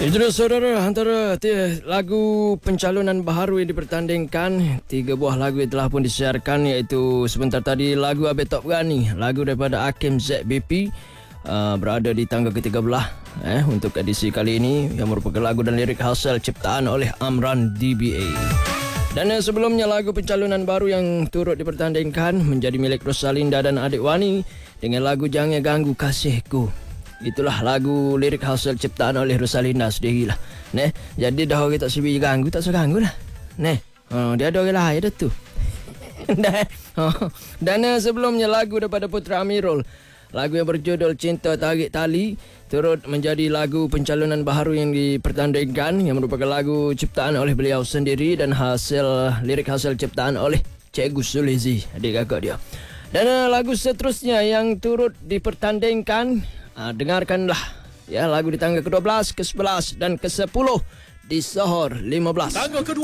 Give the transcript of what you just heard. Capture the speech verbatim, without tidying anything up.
Itu dia saudara, antara lagu pencalonan baharu yang dipertandingkan, tiga buah lagu yang telah pun disiarkan, iaitu sebentar tadi lagu Abel Top Gani, lagu daripada Hakim Z B P, uh, berada di tangga ke tiga belas eh, untuk edisi kali ini, yang merupakan lagu dan lirik hasil ciptaan oleh Amran D B A. Dan uh, sebelumnya lagu pencalonan baru yang turut dipertandingkan menjadi milik Rosalinda dan Adik Wani dengan lagu Jangan Ganggu Kasihku. Itulah lagu lirik hasil ciptaan oleh Rosalinda sendirilah. Neh, jadi dah orang tak sebi ganggu, tak usah ganggu lah. Neh, oh, dia ada orang lain dah tu. Dan, oh, dan uh, sebelumnya lagu daripada Putra Amirul, lagu yang berjudul Cinta Tarik Tali, turut menjadi lagu pencalonan baharu yang dipertandingkan, yang merupakan lagu ciptaan oleh beliau sendiri dan hasil lirik hasil ciptaan oleh Cikgu Sulizi, adik kakak dia. Dan uh, lagu seterusnya yang turut dipertandingkan, uh, dengarkanlah ya, lagu di tangga ke dua belas, ke sebelas dan ke sepuluh di Sohor lima belas. Tangga kedua